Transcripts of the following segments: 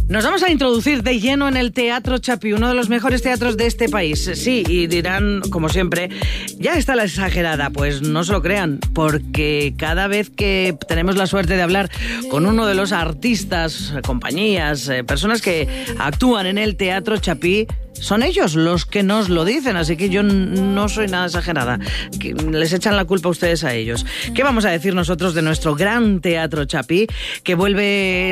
Nos vamos a introducir de lleno en el Teatro Chapí, uno de los mejores teatros de este país. Sí, y dirán, como siempre, ya está la exagerada. Pues no se lo crean, porque cada vez que tenemos la suerte de hablar con uno de los artistas, compañías, personas que actúan en el Teatro Chapí, son ellos los que nos lo dicen, así que yo no soy nada exagerada. Que les echan la culpa a ustedes a ellos. ¿Qué vamos a decir nosotros de nuestro gran Teatro Chapí, que vuelve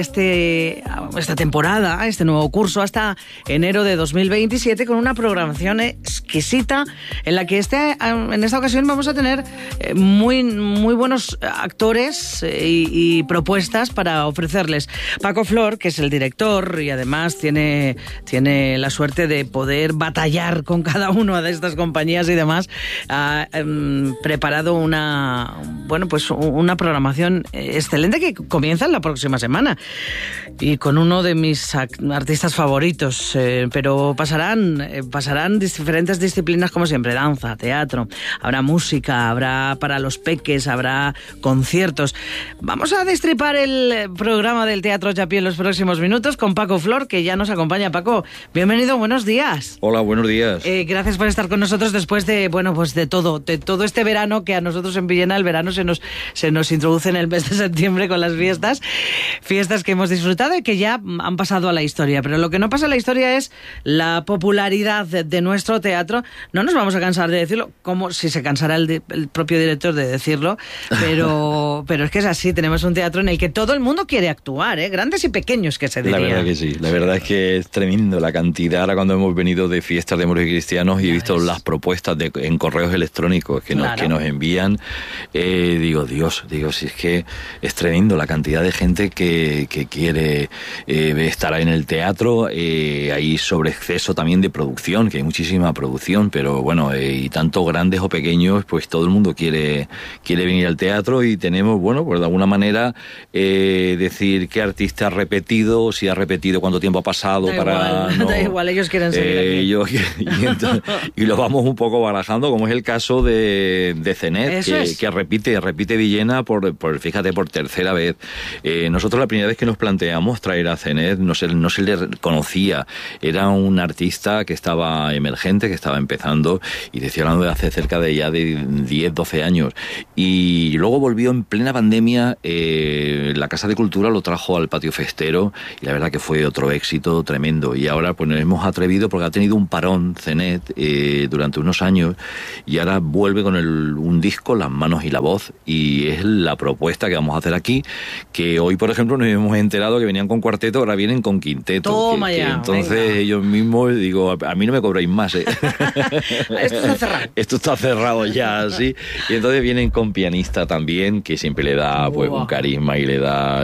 esta temporada, este nuevo curso, hasta enero de 2027, con una programación exquisita, en la que en esta ocasión vamos a tener muy buenos actores y propuestas para ofrecerles? Paco Flor, que es el director y además tiene la suerte de poder batallar con cada una de estas compañías y demás, ha preparado una programación excelente que comienza la próxima semana, y con uno de mis artistas favoritos, pero pasarán diferentes disciplinas, como siempre: danza, teatro, habrá música, habrá para los peques, habrá conciertos. Vamos a destripar el programa del Teatro Chapí en los próximos minutos con Paco Flor, que ya nos acompaña. Paco, bienvenido, buenos días. Hola, buenos días. Gracias por estar con nosotros después de todo este verano, que a nosotros en Villena el verano se nos introduce en el mes de septiembre con las fiestas que hemos disfrutado y que ya han pasado a la historia. Pero lo que no pasa a la historia es la popularidad de nuestro teatro. No nos vamos a cansar de decirlo, como si se cansara el propio director de decirlo, pero es que es así. Tenemos un teatro en el que todo el mundo quiere actuar, grandes y pequeños, que se diría. La verdad que sí, la verdad es que es tremendo la cantidad. Ahora, cuando hemos venido de fiestas de moros y cristianos y he visto las propuestas en correos electrónicos que nos envían, digo, si es que es tremendo la cantidad de gente que quiere estar en el teatro. Hay sobre exceso también de producción, que hay muchísima producción, pero bueno, y tanto grandes o pequeños, pues todo el mundo quiere venir al teatro, y tenemos, pues de alguna manera decir qué artista ha repetido, si ha repetido, cuánto tiempo ha pasado. Da igual, ellos quieren seguir aquí. Y lo vamos un poco barajando, como es el caso de Cenet, que repite Villena por tercera vez. Nosotros la primera vez que nos planteamos traer a Cenet no se le conocía. Era un artista que estaba emergente, que estaba empezando, y decía, hablando de hace cerca de 10, 12 años. Y luego volvió en plena pandemia. La Casa de Cultura lo trajo al Patio Festero, y la verdad que fue otro éxito tremendo. Y ahora pues nos hemos atrevido, porque ha tenido un parón Cenet durante unos años, y ahora vuelve con un disco, Las manos y la voz, y es la propuesta que vamos a hacer aquí, que hoy, por ejemplo, nos hemos enterado que venían con cuarteto, ahora vienen con quinteto. Toma que ya, entonces venga. Ellos mismos, digo, a mí no me cobráis más. Esto está cerrado. Esto está cerrado ya, sí. Y entonces vienen con pianista también, que siempre le da pues un carisma y le da,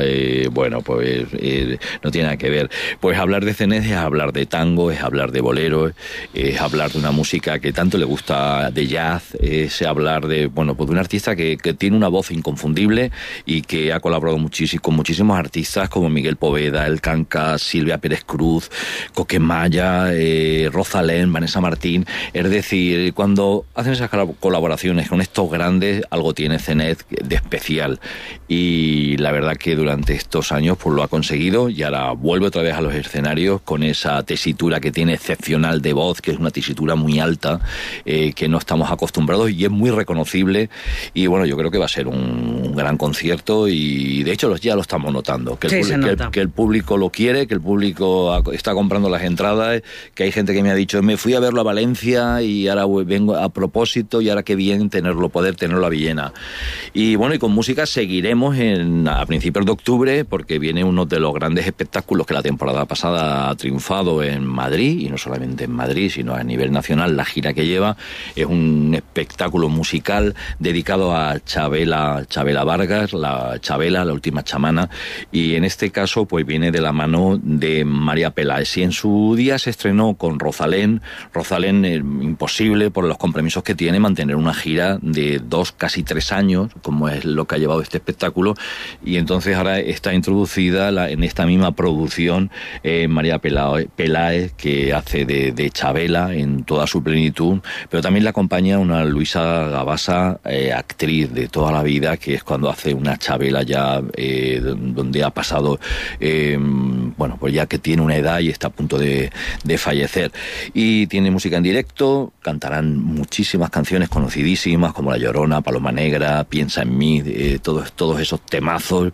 no tiene nada que ver. Pues hablar de Cenet es hablar de tango, es hablar de bolero, es hablar de una música que tanto le gusta, de jazz, es hablar de un artista que tiene una voz inconfundible y que ha colaborado con muchísimos artistas como Miguel Poveda, El Canca, Silvia Pérez Cruz, Coquemaya, Rosalén, Vanessa Martín. Es decir, cuando hacen esas colaboraciones con estos grandes, algo tiene Cenet de especial, y la verdad que durante estos años pues lo ha conseguido, y ahora vuelve otra vez a los escenarios con esa tesitura que tiene excepcional de voz, que es una tesitura muy alta, que no estamos acostumbrados, y es muy reconocible. Y bueno, yo creo que va a ser un gran concierto, y de hecho ya lo estamos notando, que el público lo quiere, que el público está comprando las entradas, que hay gente que me ha dicho, me fui a verlo a Valencia y ahora vengo a propósito, y ahora qué bien poder tenerlo a Villena. Y bueno, y con música seguiremos a principios de octubre, porque viene uno de los grandes espectáculos que la temporada pasada ha triunfado en Madrid, y no solamente en Madrid, sino a nivel nacional. La gira que lleva es un espectáculo musical dedicado a Chabela Vargas, la última chamana, y en este caso pues viene de la mano de María Peláez. Y en su día se estrenó con Rosalén, imposible por los compromisos que tiene mantener una gira de 2, casi 3 años, como es lo que ha llevado este espectáculo, y entonces ahora está introducida en esta misma producción María Peláez, que hace de Chabela en toda su plenitud, pero también le acompaña una Luisa Gabasa, actriz de toda la vida, que es cuando hace una Chabela ya donde ha pasado, bueno, pues ya que tiene una edad y está a punto de fallecer. Y tiene música en directo, cantarán muchísimas canciones conocidísimas como La Llorona, Paloma Negra, Piensa en mí, todos esos temazos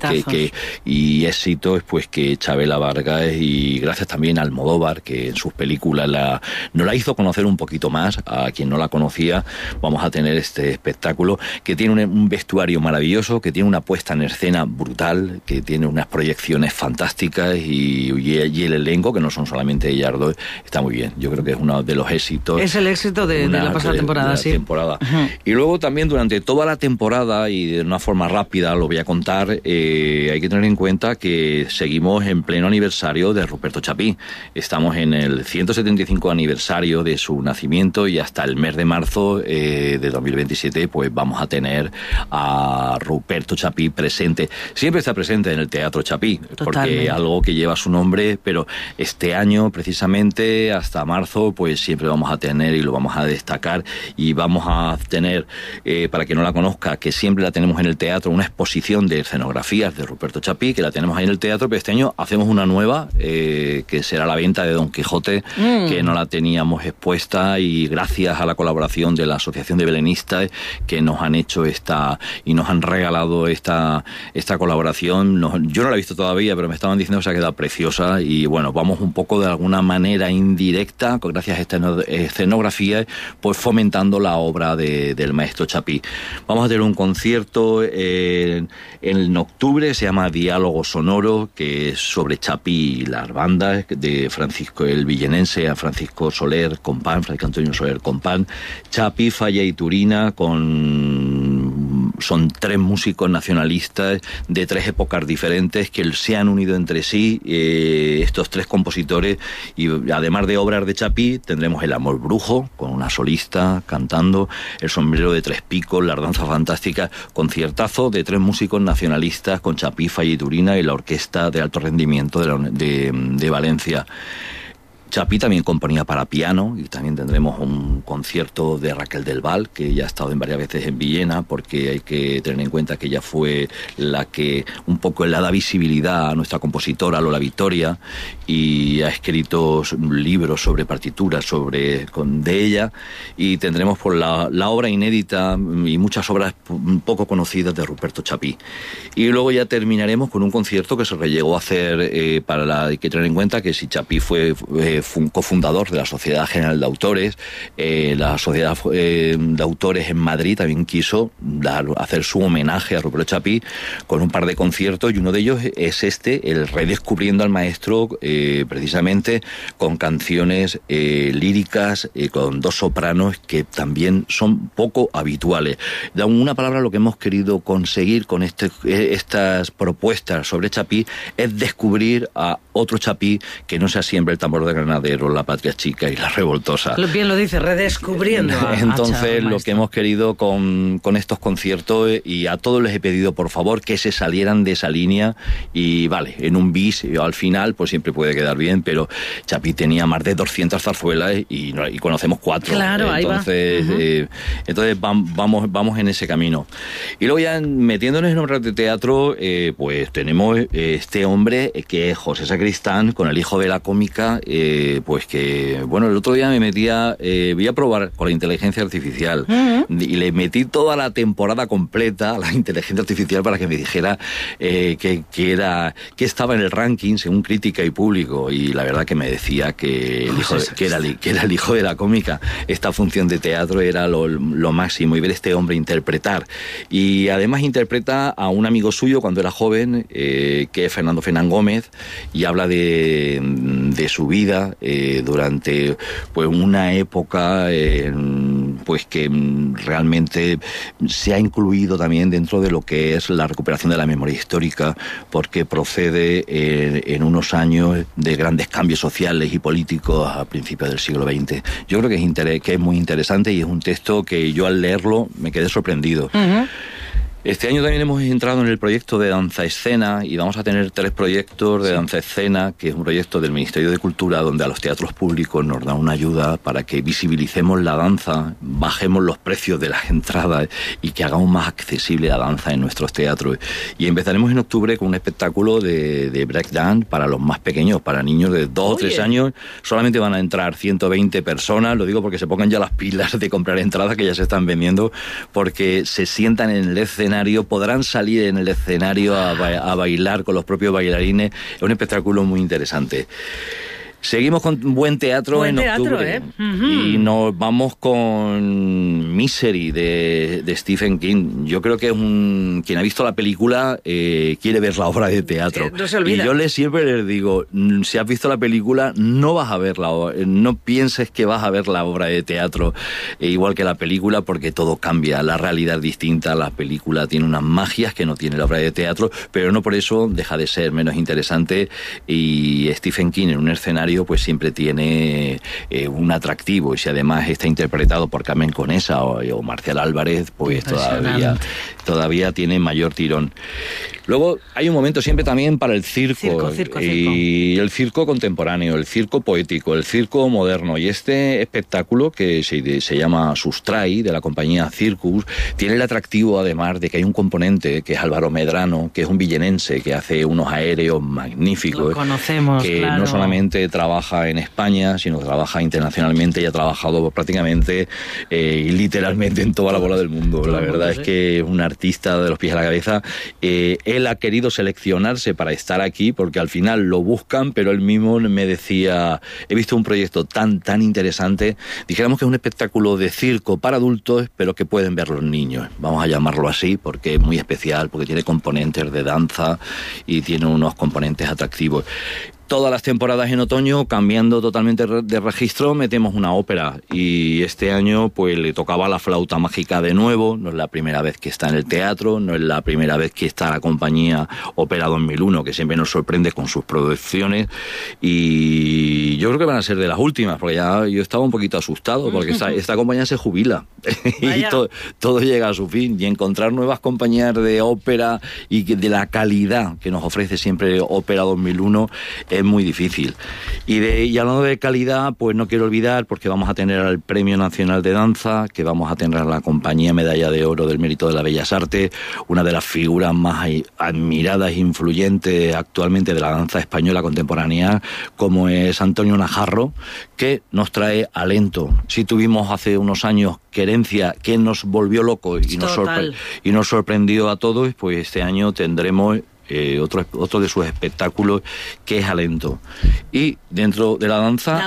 y éxitos, pues que Chabela Vargas, y gracias también a Almodóvar, que en sus películas nos la hizo conocer un poquito más a quien no la conocía. Vamos a tener este espectáculo que tiene un vestuario maravilloso, que tiene una puesta en escena brutal, que tiene unas proyecciones fantásticas y el elenco, que no son solamente ellas dos, está muy bien. Yo creo que es uno de los éxitos. Es el éxito de la pasada temporada, sí. Uh-huh. Y luego también durante toda la temporada, y de una forma rápida lo voy a contar, hay que tener en cuenta que seguimos en pleno aniversario de Ruperto Chapí. Estamos en el 175 aniversario de su nacimiento y hasta el mes de marzo de 2027 pues vamos a tener a Ruperto Chapí presente. Siempre está presente en el Teatro Chapí, porque algo que lleva su nombre, pero este año precisamente hasta marzo pues siempre vamos a tener y lo vamos a destacar, y vamos a tener, para quien no la conozca, que siempre la tenemos en el teatro, una exposición de escenografías de Ruperto Chapí, que la tenemos ahí en el teatro, pero este año hacemos una nueva, que será la venta de Don Quijote, que no la teníamos expuesta, y gracias a la colaboración de la Asociación de Belenistas que nos han hecho y nos han regalado esta colaboración. Yo no la he visto todavía, pero me estaban diciendo que se ha quedado preciosa, y bueno, vamos un poco de alguna manera indirecta, gracias a esta escenografía, pues fomentando la obra del maestro Chapí. Vamos a tener un concierto en octubre, se llama Diálogo Sonoro, que es sobre Chapí y las bandas, de Francisco el Villenense a Francisco Soler Compán, Francisco Antonio Soler Compán, Chapí, Falla y Turina, son tres músicos nacionalistas de tres épocas diferentes que se han unido entre sí, estos tres compositores, y además de obras de Chapí tendremos El Amor Brujo, con una solista cantando, El Sombrero de Tres Picos, Las Danzas Fantásticas, conciertazo de tres músicos nacionalistas con Chapí, Falla y Turina y la Orquesta de Alto Rendimiento de Valencia. Chapí también componía para piano, y también tendremos un concierto de Raquel del Val, que ya ha estado varias veces en Villena, porque hay que tener en cuenta que ella fue la que un poco le da visibilidad a nuestra compositora Lola Victoria, y ha escrito libros sobre partituras de ella, y tendremos por la obra inédita y muchas obras poco conocidas de Ruperto Chapí. Y luego ya terminaremos con un concierto que se llegó a hacer, hay que tener en cuenta que si Chapí fue un cofundador de la Sociedad General de Autores, la Sociedad de Autores en Madrid también quiso hacer su homenaje a Ruperto Chapí con un par de conciertos, y uno de ellos es el Redescubriendo al Maestro, precisamente con canciones líricas, con dos sopranos que también son poco habituales. De una palabra, lo que hemos querido conseguir con estas propuestas sobre Chapí es descubrir a otro Chapí que no sea siempre el tambor de Granadero, La Patria Chica y La Revoltosa. Bien lo dice, redescubriendo. Entonces, lo que hemos querido con estos conciertos, y a todos les he pedido por favor que se salieran de esa línea, y vale, en un bis al final pues siempre puede quedar bien, pero Chapí tenía más de 200 zarzuelas y conocemos 4. Claro, entonces, ahí va. Entonces vamos en ese camino. Y luego ya metiéndonos en obras de teatro, pues tenemos este hombre que es José Sacristán, con El Hijo de la Cómica, pues que, bueno, el otro día me metía, voy a probar con la inteligencia artificial, y le metí toda la temporada completa a la inteligencia artificial para que me dijera que estaba en el ranking según crítica y público, y la verdad que me decía que era el Hijo de la Cómica. Esta función de teatro era lo máximo, y ver este hombre interpretar, y además interpreta a un amigo suyo cuando era joven, que es Fernando Fernán Gómez, y habla de su vida durante pues una época pues que realmente se ha incluido también dentro de lo que es la recuperación de la memoria histórica, porque procede en unos años de grandes cambios sociales y políticos a principios del siglo XX. Yo creo que es muy interesante, y es un texto que yo al leerlo me quedé sorprendido. Este año también hemos entrado en el proyecto de danza escena y vamos a tener 3 proyectos de danza escena, que es un proyecto del Ministerio de Cultura donde a los teatros públicos nos dan una ayuda para que visibilicemos la danza, bajemos los precios de las entradas y que hagamos más accesible la danza en nuestros teatros. Y empezaremos en octubre con un espectáculo de breakdance para los más pequeños, para niños de 2 o 3 años. Solamente van a entrar 120 personas, lo digo porque se pongan ya las pilas de comprar entradas que ya se están vendiendo, porque se sientan en el escenario, podrán salir en el escenario a bailar con los propios bailarines. Es un espectáculo muy interesante. Seguimos con buen teatro en octubre. Y nos vamos con Misery de Stephen King. Yo creo que es quien ha visto la película quiere ver la obra de teatro. No se olvida. Y yo siempre les digo, si has visto la película, no vas a ver no pienses que vas a ver la obra de teatro igual que la película, porque todo cambia, la realidad es distinta, la película tiene unas magias que no tiene la obra de teatro, pero no por eso deja de ser menos interesante. Y Stephen King en un escenario pues siempre tiene un atractivo, y si además está interpretado por Carmen Conesa o Marcial Álvarez, pues todavía tiene mayor tirón. Luego hay un momento siempre también para el circo. Y el circo contemporáneo, el circo poético, el circo moderno, y este espectáculo que se llama Sustrai, de la compañía Circus, tiene el atractivo además de que hay un componente que es Álvaro Medrano, que es un villenense que hace unos aéreos magníficos. Lo conocemos, que no solamente trabaja en España, sino que trabaja internacionalmente y ha trabajado prácticamente y literalmente en toda la bola del mundo. La verdad es que es un artista de los pies a la cabeza. Él ha querido seleccionarse para estar aquí porque al final lo buscan, pero él mismo me decía, he visto un proyecto tan interesante, dijéramos que es un espectáculo de circo para adultos, pero que pueden ver los niños. Vamos a llamarlo así porque es muy especial, porque tiene componentes de danza y tiene unos componentes atractivos. Todas las temporadas en otoño, cambiando totalmente de registro, metemos una ópera, y este año pues le tocaba La Flauta Mágica de nuevo. No es la primera vez que está en el teatro, no es la primera vez que está la compañía Ópera 2001, que siempre nos sorprende con sus producciones, y yo creo que van a ser de las últimas, porque ya yo estaba un poquito asustado, porque esta compañía se jubila y todo llega a su fin, y encontrar nuevas compañías de ópera y de la calidad que nos ofrece siempre Ópera 2001 es muy difícil. Y hablando de calidad, pues no quiero olvidar, porque vamos a tener al Premio Nacional de Danza, que vamos a tener a la compañía Medalla de Oro del Mérito de las Bellas Artes, una de las figuras más admiradas e influyentes actualmente de la danza española contemporánea, como es Antonio Najarro, que nos trae Alento. Si tuvimos hace unos años Querencia, que nos volvió locos y nos sorprendió a todos, pues este año tendremos otro de sus espectáculos, que es Alento. Y dentro de la danza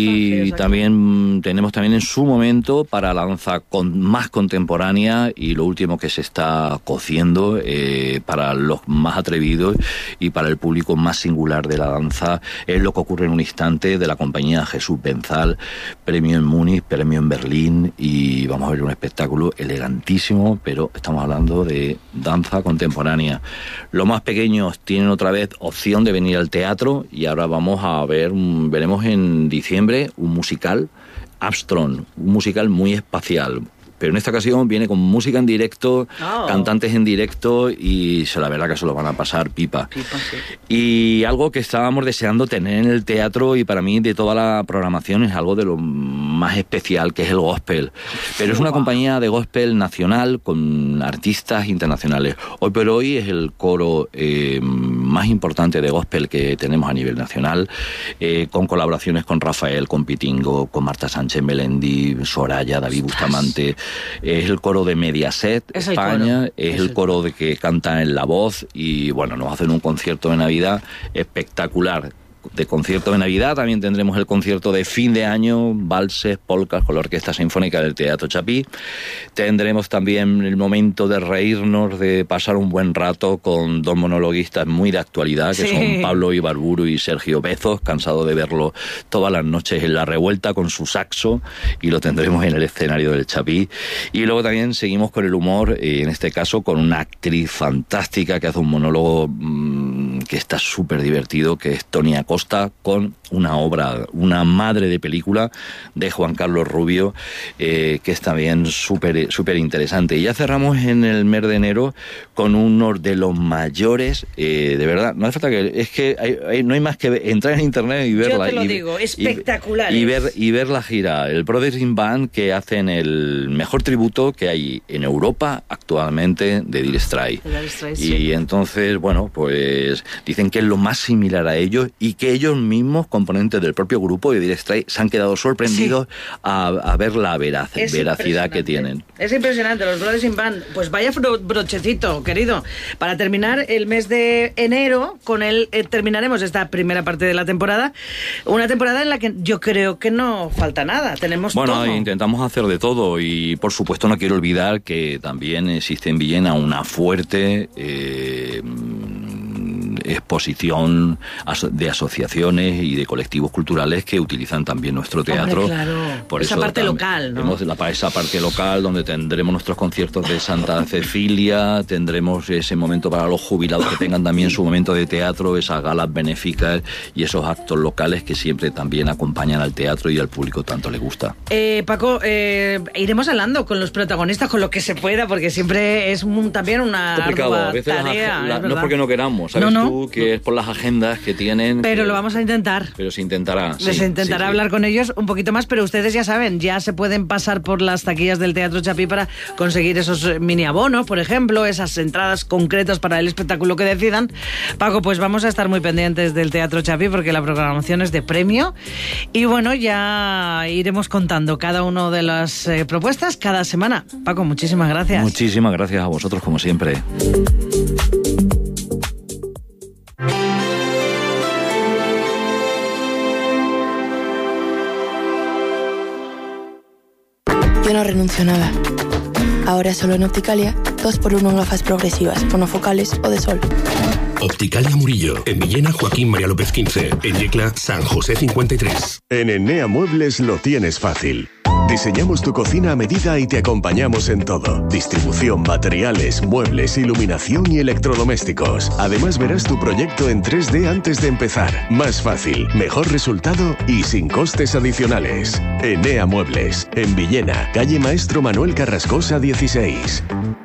tenemos también en su momento para la danza más contemporánea, y lo último que se está cociendo para los más atrevidos y para el público más singular de la danza, es Lo que ocurre en un instante, de la compañía Jesús Benzal, premio en Múnich, premio en Berlín, y vamos a ver un espectáculo elegantísimo, pero estamos hablando de danza contemporánea. Lo más pequeños tienen otra vez opción de venir al teatro, y ahora veremos en diciembre un musical, Armstrong, un musical muy espacial. Pero en esta ocasión viene con música en directo, cantantes en directo, y la verdad que se lo van a pasar pipa. Sí. Y algo que estábamos deseando tener en el teatro, y para mí de toda la programación es algo de lo más especial, que es el gospel. Pero es una compañía de gospel nacional con artistas internacionales. Hoy por hoy es el coro más importante de gospel que tenemos a nivel nacional, con colaboraciones con Rafael, con Pitingo, con Marta Sánchez Melendi, Soraya, David Bustamante. Es el coro de Mediaset España, es el coro de que canta en La Voz, y bueno, nos hacen un concierto de Navidad espectacular. De concierto de Navidad también tendremos el concierto de fin de año, valses, polcas con la Orquesta Sinfónica del Teatro Chapí. Tendremos también el momento de reírnos, de pasar un buen rato con dos monologuistas muy de actualidad, que son Pablo Ibarburu y Sergio Bezos, cansado de verlo todas las noches en La Revuelta con su saxo, y lo tendremos en el escenario del Chapí. Y luego también seguimos con el humor, en este caso con una actriz fantástica que hace un monólogo que está súper divertido, que es Tony Acosta, con una madre de película de Juan Carlos Rubio, que es también súper interesante. Y ya cerramos en el mes de enero con uno de los mayores, de verdad, no hace falta no hay más que entrar en internet y verla. Yo te lo digo, espectacular. Y ver la gira, el Progressive Band, que hacen el mejor tributo que hay en Europa actualmente de Dire Straits. Y entonces, bueno, pues dicen que es lo más similar a ellos y que ellos mismos, componentes del propio grupo de Dire Straits, se han quedado sorprendidos a ver la veracidad que tienen. Es impresionante, los Brothers in Band. Pues vaya brochecito, querido. Para terminar el mes de enero, con él terminaremos esta primera parte de la temporada. Una temporada en la que yo creo que no falta nada. Tenemos todo. Intentamos hacer de todo y, por supuesto, no quiero olvidar que también existe en Villena una fuerte exposición de asociaciones y de colectivos culturales que utilizan también nuestro teatro. Hombre, claro. Por esa eso parte local, ¿no? Esa parte local donde tendremos nuestros conciertos de Santa Cecilia, tendremos ese momento para los jubilados que tengan también su momento de teatro, esas galas benéficas y esos actos locales que siempre también acompañan al teatro y al público tanto le gusta. Paco, iremos hablando con los protagonistas, con lo que se pueda, porque siempre es también una ardua tarea. No es porque no queramos, ¿sabes? No. Que es por las agendas que tienen. Pero lo vamos a intentar. Pero se intentará. Se intentará hablar con ellos un poquito más, pero ustedes ya saben, ya se pueden pasar por las taquillas del Teatro Chapí para conseguir esos mini abonos, por ejemplo, esas entradas concretas para el espectáculo que decidan. Paco, pues vamos a estar muy pendientes del Teatro Chapí porque la programación es de premio. Y bueno, ya iremos contando cada una de las propuestas cada semana. Paco, muchísimas gracias. Muchísimas gracias a vosotros, como siempre. Yo no renuncio a nada. Ahora solo en Opticalia, 2x1 en gafas progresivas, monofocales o de sol. Opticalia Murillo, en Villena Joaquín María López 15, en Yecla San José 53. En Enea Muebles lo tienes fácil. Diseñamos tu cocina a medida y te acompañamos en todo. Distribución, materiales, muebles, iluminación y electrodomésticos. Además verás tu proyecto en 3D antes de empezar. Más fácil, mejor resultado y sin costes adicionales. Enea Muebles, en Villena, calle Maestro Manuel Carrascosa 16.